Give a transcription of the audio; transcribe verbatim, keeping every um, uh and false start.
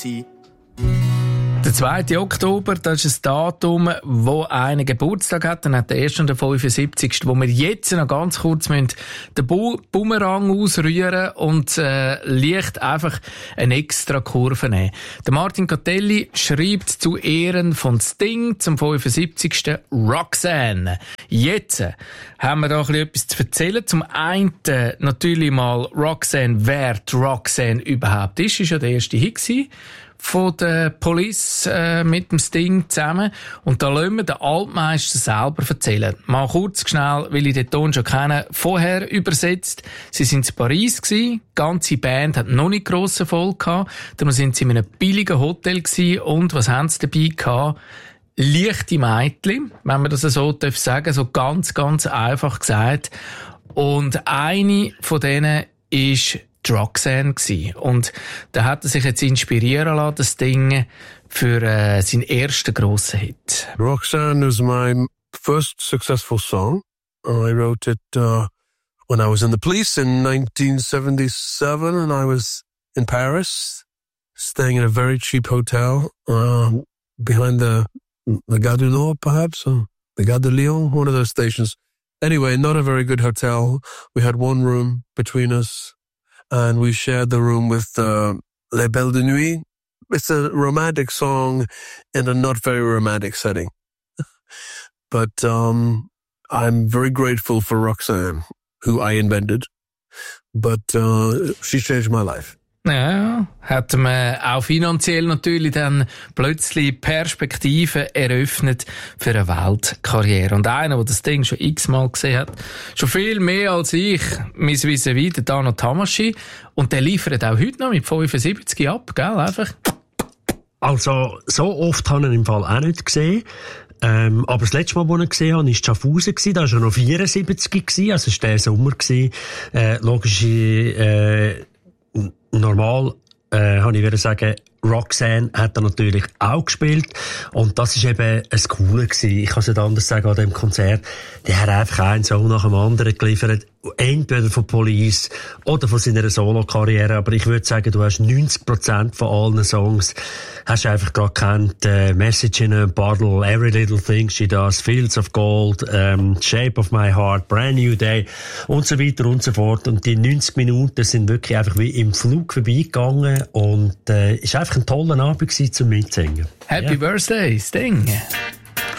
sein. Der zweite Oktober, das ist ein Datum, wo einer Geburtstag hat. Dann hat der erste und der fünfundsiebzigste wo wir jetzt noch ganz kurz müssen den Bu- Bumerang ausrühren und äh, leicht einfach eine extra Kurve nehmen. Der Martin Catelli schreibt zu Ehren von Sting zum fünfundsiebzigsten Roxanne. Jetzt haben wir da ein bisschen etwas zu erzählen. Zum einen natürlich mal Roxanne, wer die Roxanne überhaupt ist. Ist ja der erste Hit gewesen von der Police äh, mit dem Sting zusammen. Und da lassen wir den Altmeister selber erzählen. Mal kurz schnell, weil ich den Ton schon kenne, vorher übersetzt. Sie sind in Paris gewesen, die ganze Band hat noch nicht grossen Erfolg gehabt. Dann sind sie in einem billigen Hotel gewesen und was haben sie dabei gehabt? Leichte Mädchen, wenn man das so darf sagen, so ganz, ganz einfach gesagt. Und eine von denen ist Roxanne gsi. Und da hat er sich jetzt inspirieren lassen, das Ding, für äh, seinen ersten grossen Hit. Roxanne is my first successful song. I wrote it uh, when I was in the police in nineteen seventy-seven, and I was in Paris, staying in a very cheap hotel uh, behind the the Gare du Nord, perhaps, or the Gare de Lyon, one of those stations. Anyway, not a very good hotel. We had one room between us, and we shared the room with uh, Les Belles de Nuit. It's a romantic song in a not very romantic setting. But um, I'm very grateful for Roxanne, who I invented. But uh, she changed my life. Ja, hat man auch finanziell natürlich dann plötzlich Perspektiven eröffnet für eine Weltkarriere. Und einer, der das Ding schon x-mal gesehen hat, schon viel mehr als ich, mein Vis-à-vis, der Dano Tamaschi, und der liefert auch heute noch mit fünfundsiebzig ab, gell, einfach. Also, so oft habe ich ihn im Fall auch nicht gesehen. Ähm, aber das letzte Mal, wo ich ihn gesehen habe, war Schaffhausen. Da war er noch vierundsiebzig, also es war der Sommer. Äh, logisch, äh, normal, äh, habe ich wieder sagen, Roxanne hat er natürlich auch gespielt. Und das ist eben ein Coole gewesen. Ich kann es nicht anders sagen an dem Konzert. Der hat einfach einen Song nach dem anderen geliefert. Entweder von Police oder von seiner Solo-Karriere. Aber ich würde sagen, du hast neunzig Prozent von allen Songs hast du einfach gerade gekannt. Äh, Message in a Bottle, Every Little Thing She Does, Fields of Gold, ähm, Shape of My Heart, Brand New Day und so weiter und so fort. Und die neunzig Minuten sind wirklich einfach wie im Flug vorbeigegangen. Und äh, ist einfach ein toller Abend gewesen zum Mitsingen. Happy ja. Birthday, Sting!